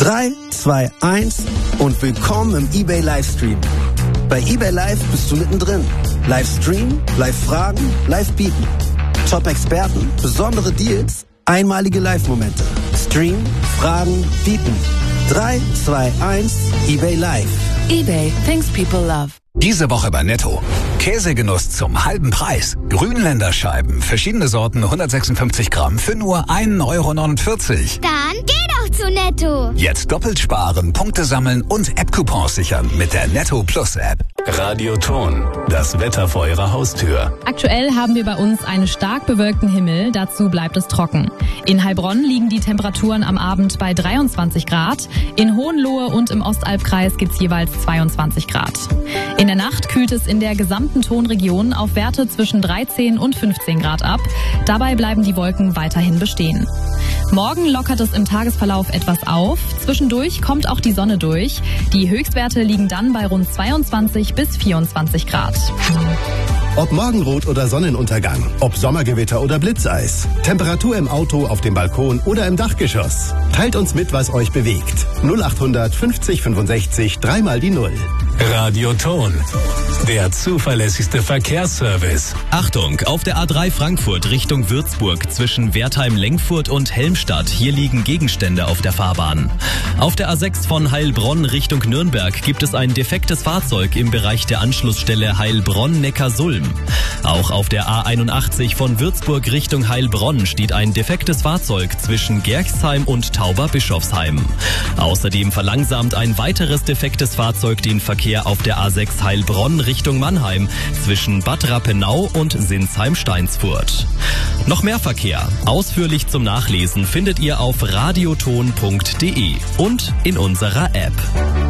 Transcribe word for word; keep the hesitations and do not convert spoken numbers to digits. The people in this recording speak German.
drei, zwei, eins und willkommen im eBay Livestream. Bei eBay Live bist du mittendrin. Livestream, Live-Fragen, Live-Bieten. Top-Experten, besondere Deals, einmalige Live-Momente. Stream, Fragen, Bieten. drei, zwei, eins, eBay Live. eBay, things people love. Diese Woche bei Netto. Käsegenuss zum halben Preis. Grünländerscheiben, verschiedene Sorten, hundertsechsundfünfzig Gramm für nur ein Euro neunundvierzig. Dann geh doch zu Netto. Jetzt doppelt sparen, Punkte sammeln und App-Coupons sichern mit der Netto Plus App. Radioton, das Wetter vor Ihrer Haustür. Aktuell haben wir bei uns einen stark bewölkten Himmel, dazu bleibt es trocken. In Heilbronn liegen die Temperaturen am Abend bei dreiundzwanzig Grad, in Hohenlohe und im Ostalbkreis gibt's jeweils zweiundzwanzig Grad. In der Nacht kühlt es in der gesamten Tonregion auf Werte zwischen dreizehn und fünfzehn Grad ab. Dabei bleiben die Wolken weiterhin bestehen. Morgen lockert es im Tagesverlauf etwas auf. Zwischendurch kommt auch die Sonne durch. Die Höchstwerte liegen dann bei rund zweiundzwanzig bis vierundzwanzig Grad. Ob Morgenrot oder Sonnenuntergang, ob Sommergewitter oder Blitzeis, Temperatur im Auto, auf dem Balkon oder im Dachgeschoss. Teilt uns mit, was euch bewegt. null achthundert fünfzig fünfundsechzig, dreimal die Null. Radioton, der zuverlässigste Verkehrsservice. Achtung, auf der A drei Frankfurt Richtung Würzburg zwischen Wertheim-Lengfurt und Helmstadt. Hier liegen Gegenstände auf der Fahrbahn. Auf der A sechs von Heilbronn Richtung Nürnberg gibt es ein defektes Fahrzeug im Bereich der Anschlussstelle Heilbronn-Neckarsulm. Auch auf der A einundachtzig von Würzburg Richtung Heilbronn steht ein defektes Fahrzeug zwischen Gerxheim und Tauberbischofsheim. Außerdem verlangsamt ein weiteres defektes Fahrzeug den Verkehr auf der A sechs Heilbronn Richtung Mannheim zwischen Bad Rappenau und Sinsheim-Steinsfurt. Noch mehr Verkehr, ausführlich zum Nachlesen, findet ihr auf radioton punkt de und in unserer App.